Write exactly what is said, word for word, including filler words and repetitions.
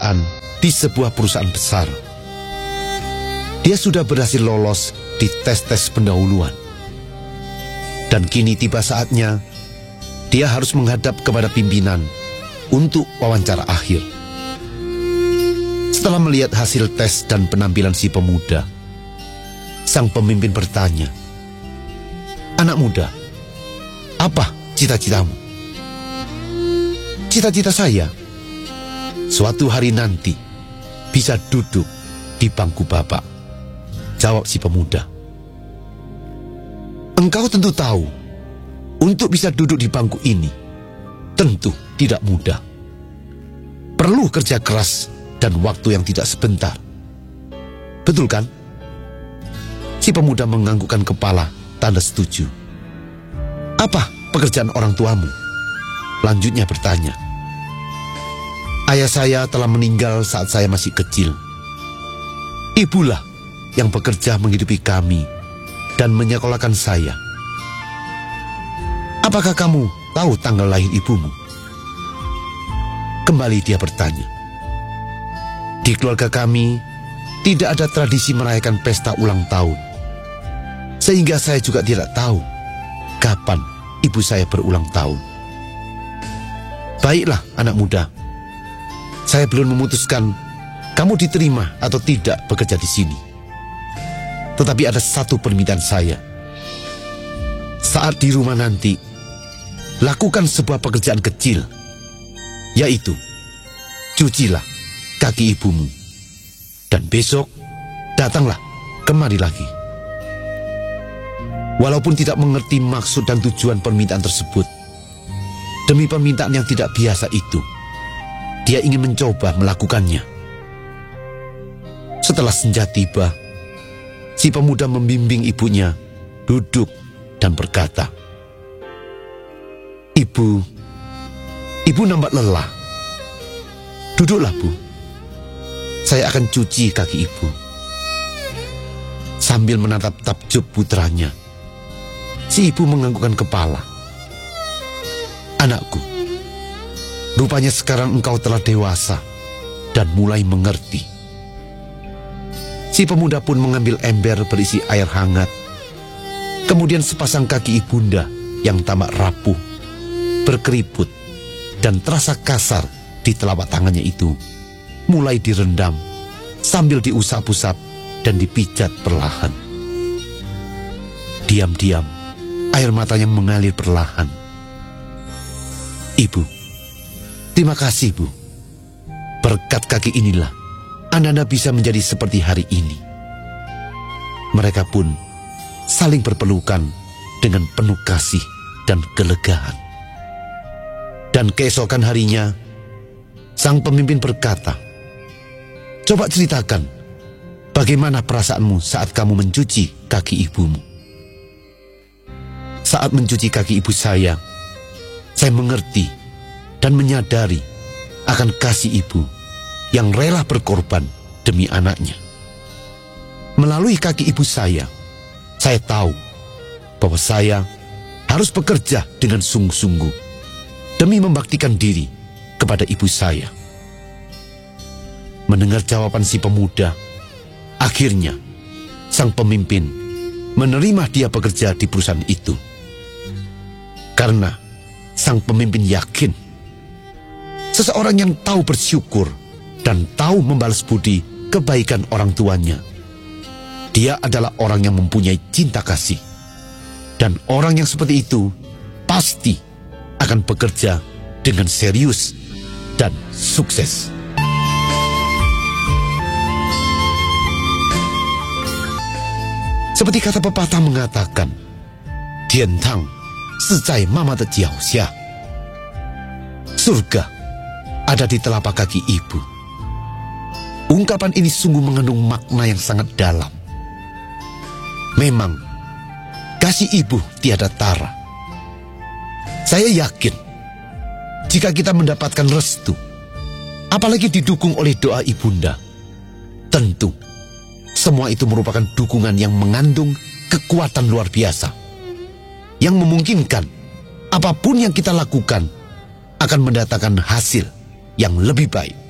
pekerjaan di sebuah perusahaan besar. Dia sudah berhasil lolos di tes-tes pendahuluan. Dan kini tiba saatnya dia harus menghadap kepada pimpinan untuk wawancara akhir. Setelah melihat hasil tes dan penampilan si pemuda, sang pemimpin bertanya, "Anak muda, apa cita-citamu?" "Cita-cita saya, suatu hari nanti bisa duduk di bangku Bapak," jawab si pemuda. "Engkau tentu tahu, untuk bisa duduk di bangku ini tentu tidak mudah. Perlu kerja keras dan waktu yang tidak sebentar. Betul kan?" Si pemuda menganggukkan kepala, tanda setuju. "Apa pekerjaan orang tuamu?" Lanjutnya bertanya. "Ayah saya telah meninggal saat saya masih kecil. Ibulah yang bekerja menghidupi kami dan menyekolahkan saya." "Apakah kamu tahu tanggal lahir ibumu?" Kembali dia bertanya. "Di keluarga kami tidak ada tradisi merayakan pesta ulang tahun, sehingga saya juga tidak tahu kapan ibu saya berulang tahun." "Baiklah anak muda, saya belum memutuskan kamu diterima atau tidak bekerja di sini. Tetapi ada satu permintaan saya. Saat di rumah nanti, lakukan sebuah pekerjaan kecil, yaitu cucilah kaki ibumu. Dan besok, datanglah kemari lagi." Walaupun tidak mengerti maksud dan tujuan permintaan tersebut, demi permintaan yang tidak biasa itu, dia ingin mencoba melakukannya. Setelah senja tiba, si pemuda membimbing ibunya duduk dan berkata, "Ibu, ibu nampak lelah. Duduklah, Bu. Saya akan cuci kaki ibu." Sambil menatap takjub putranya, si ibu menganggukkan kepala. "Anakku, rupanya sekarang engkau telah dewasa dan mulai mengerti." Si pemuda pun mengambil ember berisi air hangat. Kemudian sepasang kaki ibunda yang tamak rapuh, berkeriput, dan terasa kasar di telapak tangannya itu mulai direndam sambil diusap-usap dan dipijat perlahan. Diam-diam, air matanya mengalir perlahan. "Ibu, terima kasih, Bu. Berkat kaki inilah Anda bisa menjadi seperti hari ini." Mereka pun saling berpelukan dengan penuh kasih dan kelegaan. Dan keesokan harinya, sang pemimpin berkata, "Coba ceritakan, bagaimana perasaanmu saat kamu mencuci kaki ibumu?" "Saat mencuci kaki ibu saya, saya mengerti dan menyadari akan kasih ibu yang rela berkorban demi anaknya. Melalui kaki ibu saya, saya tahu bahwa saya harus bekerja dengan sungguh-sungguh demi membaktikan diri kepada ibu saya." Mendengar jawaban si pemuda, akhirnya sang pemimpin menerima dia bekerja di perusahaan itu. Karena sang pemimpin yakin seseorang yang tahu bersyukur dan tahu membalas budi kebaikan orang tuanya, dia adalah orang yang mempunyai cinta kasih. Dan orang yang seperti itu pasti akan bekerja dengan serius dan sukses. Seperti kata pepatah mengatakan, "Tian tang是在妈妈的脚下." Surga ada di telapak kaki ibu. Ungkapan ini sungguh mengandung makna yang sangat dalam. Memang, kasih ibu tiada tara. Saya yakin, jika kita mendapatkan restu, apalagi didukung oleh doa ibunda, tentu semua itu merupakan dukungan yang mengandung kekuatan luar biasa, yang memungkinkan apapun yang kita lakukan akan mendatangkan hasil yang lebih baik.